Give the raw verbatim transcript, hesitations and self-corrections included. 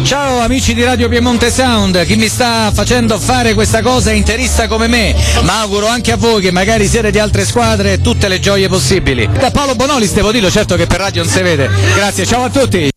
Ciao amici di Radio Piemonte Sound, chi mi sta facendo fare questa cosa è interista come me, ma auguro anche a voi che magari siete di altre squadre tutte le gioie possibili. Da Paolo Bonolis devo dirlo, certo che per radio non si vede. Grazie, ciao a tutti.